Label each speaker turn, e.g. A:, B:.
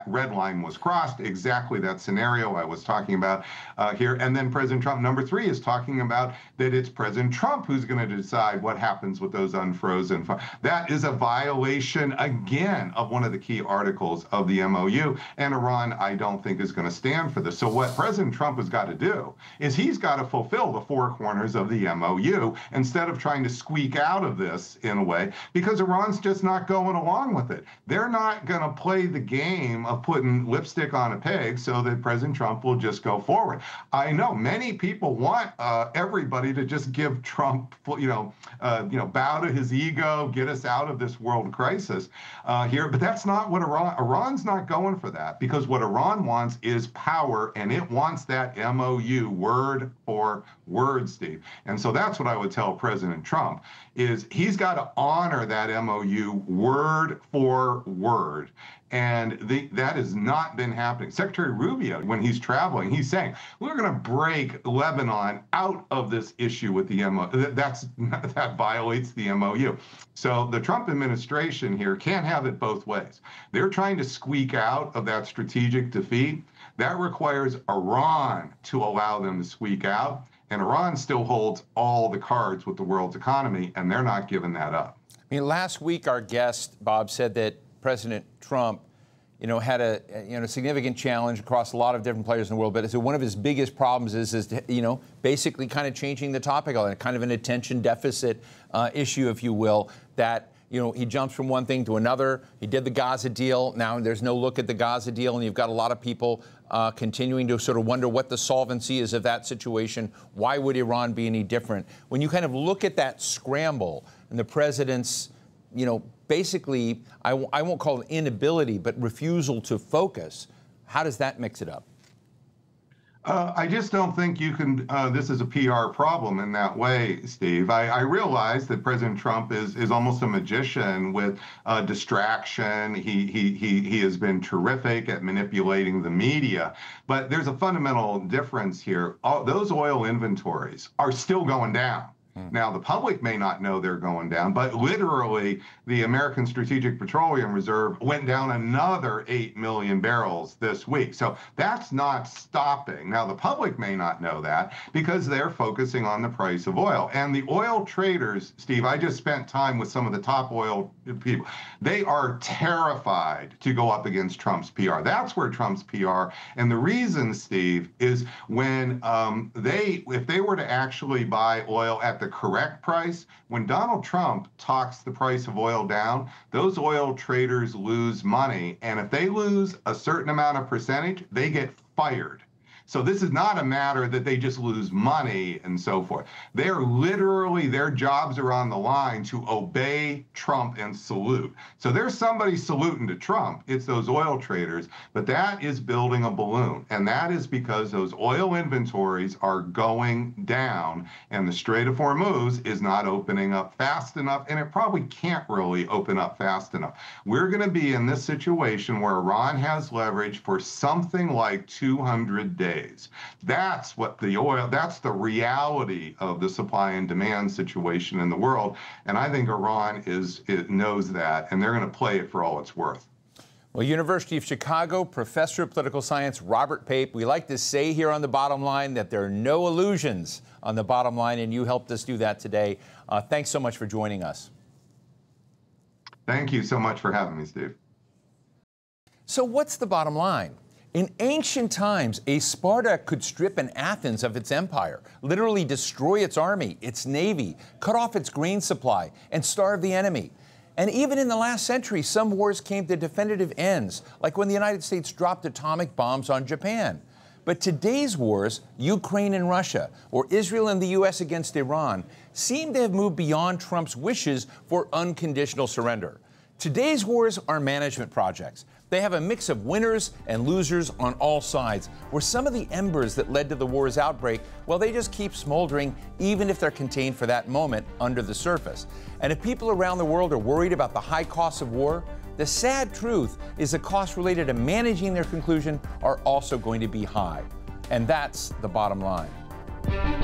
A: red line was crossed, exactly that scenario I was talking about here. And then President Trump, number three, is talking about that it's President Trump who's going to decide what happens with those unfrozen funds. That is a violation, again, of one of the key articles of the MOU. And Iran, I don't think, is going to stand for this. So what President Trump has got to do is he's got to fulfill the four corners of the MOU instead of trying to squeak out of this in a way, because Iran's just not going along with it. They're not going to play the game of putting lipstick on a peg so that President Trump will just go forward. I know many people want everybody to just give Trump, bow to his ego, get us out of this world crisis here. But that's not what Iran's not going for that, because what Iran wants is power, and it wants that MOU word for word, Steve. And so that's what I would tell President Trump, is he's got to honor that MOU word for word. And that has not been happening. Secretary Rubio, when he's traveling, he's saying, we're going to break Lebanon out of this issue with the MOU. That violates the MOU. So the Trump administration here can't have it both ways. They're trying to squeak out of that strategic defeat. That requires Iran to allow them to squeak out. And Iran still holds all the cards with the world's economy, and they're not giving that up.
B: I mean, last week, our guest, Bob, said that President Trump, had a significant challenge across a lot of different players in the world. But so one of his biggest problems is basically kind of changing the topic, kind of an attention deficit issue, if you will, that, he jumps from one thing to another. He did the Gaza deal. Now there's no look at the Gaza deal, and you've got a lot of people continuing to sort of wonder what the solvency is of that situation. Why would Iran be any different? When you kind of look at that scramble and the president's, basically, I won't call it inability, but refusal to focus, how does that mix it up?
A: I just don't think you can, this is a PR problem in that way, Steve. I realize that President Trump is almost a magician with distraction. He has been terrific at manipulating the media. But there's a fundamental difference here. Those oil inventories are still going down. Now, the public may not know they're going down, but literally the American Strategic Petroleum Reserve went down another 8 million barrels this week. So that's not stopping. Now, the public may not know that because they're focusing on the price of oil. And the oil traders, Steve, I just spent time with some of the top oil people. They are terrified to go up against Trump's PR. That's where Trump's PR. And the reason, Steve, is when if they were to actually buy oil at the correct price, when Donald Trump talks the price of oil down, those oil traders lose money. And if they lose a certain amount of percentage, they get fired. So this is not a matter that they just lose money and so forth. They're literally, their jobs are on the line to obey Trump and salute. So there's somebody saluting to Trump. It's those oil traders. But that is building a balloon. And that is because those oil inventories are going down. And the Strait of Hormuz is not opening up fast enough. And it probably can't really open up fast enough. We're going to be in this situation where Iran has leverage for something like 200 days. That's what that's the reality of the supply and demand situation in the world. And I think Iran knows that, and they're going to play it for all it's worth.
B: Well, University of Chicago professor of political science Robert Pape, we like to say here on The Bottom Line that there are no illusions on the bottom line, and you helped us do that today. Thanks so much for joining us.
A: Thank you so much for having me, Steve.
B: So what's the bottom line? In ancient times, a Sparta could strip an Athens of its empire, literally destroy its army, its navy, cut off its grain supply, and starve the enemy. And even in the last century, some wars came to definitive ends, like when the United States dropped atomic bombs on Japan. But today's wars, Ukraine and Russia, or Israel and the U.S. against Iran, seem to have moved beyond Trump's wishes for unconditional surrender. Today's wars are management projects. They have a mix of winners and losers on all sides, where some of the embers that led to the war's outbreak, well, they just keep smoldering, even if they're contained for that moment under the surface. And if people around the world are worried about the high costs of war, the sad truth is the costs related to managing their conclusion are also going to be high. And that's the bottom line.